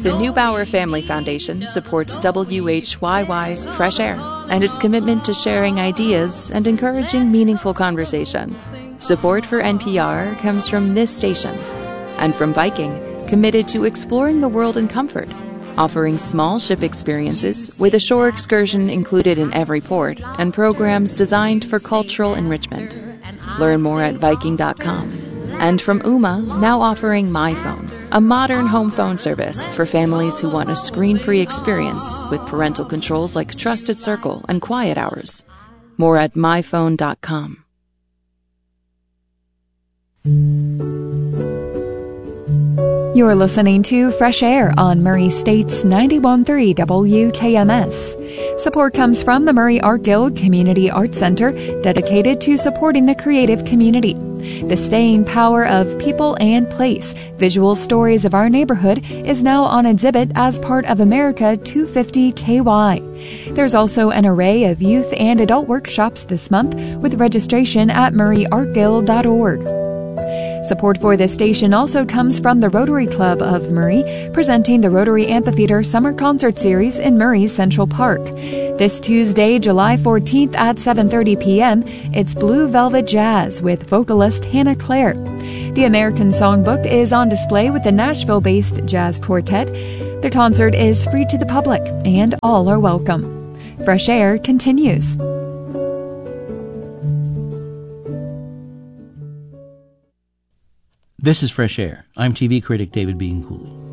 The Neubauer Family Foundation supports WHYY's Fresh Air and its commitment to sharing ideas and encouraging meaningful conversation. Support for NPR comes from this station and from Viking, committed to exploring the world in comfort, offering small ship experiences with a shore excursion included in every port and programs designed for cultural enrichment. Learn more at Viking.com. And from Ooma, now offering MyPhone, a modern home phone service for families who want a screen-free experience with parental controls like Trusted Circle and Quiet Hours. More at MyPhone.com. You're listening to Fresh Air on Murray State's 91.3 WKMS. Support comes from the Murray Art Guild Community Arts Center, dedicated to supporting the creative community. The staying power of people and place, visual stories of our neighborhood, is now on exhibit as part of America 250 KY. There's also an array of youth and adult workshops this month, with registration at murrayartguild.org. Support for this station also comes from the Rotary Club of Murray, presenting the Rotary Amphitheater Summer Concert Series in Murray Central Park. This Tuesday, July 14th at 7:30 p.m., it's Blue Velvet Jazz with vocalist Hannah Claire. The American Songbook is on display with the Nashville-based jazz quartet. The concert is free to the public, and all are welcome. Fresh Air continues. This is Fresh Air. I'm TV critic David Bean Cooley.